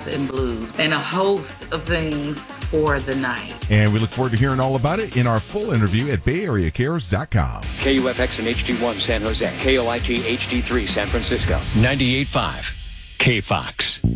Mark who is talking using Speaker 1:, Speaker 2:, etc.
Speaker 1: and blues, and a host of things for the night.
Speaker 2: And we look forward to hearing all about it in our full interview at BayAreaCares.com.
Speaker 3: KUFX and HD1 San Jose, KOIT HD3 San Francisco.
Speaker 4: 98.5 KFOX.